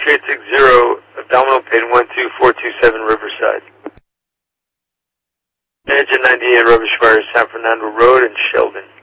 3860, abdominal pain 12427 Riverside. Engine 98 rubbish fire, San Fernando Road in Sheldon.